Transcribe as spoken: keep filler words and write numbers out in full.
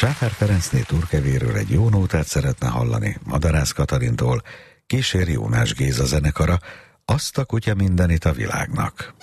Sáfár Ferencné Turkevéről egy jó nótát szeretne hallani Madarász Katalintól, kíséri Jónás Géza zenekara, Azt a kutya mindenit a világnak.